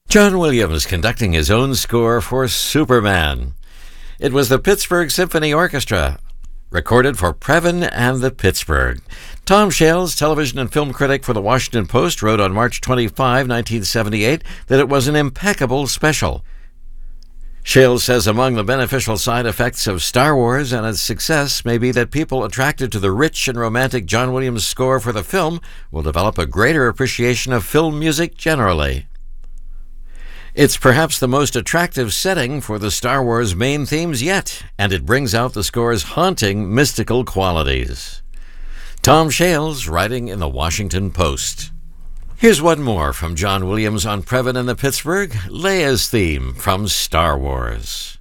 John Williams conducting his own score for Superman. It was the Pittsburgh Symphony Orchestra, recorded for Previn and the Pittsburgh. Tom Shales, television and film critic for The Washington Post, wrote on March 25, 1978, that it was an impeccable special. Shales says among the beneficial side effects of Star Wars and its success may be that people attracted to the rich and romantic John Williams score for the film will develop a greater appreciation of film music generally. It's perhaps the most attractive setting for the Star Wars main themes yet, and it brings out the score's haunting mystical qualities. Tom Shales, writing in The Washington Post. Here's one more from John Williams on Previn and the Pittsburgh, Leia's theme from Star Wars.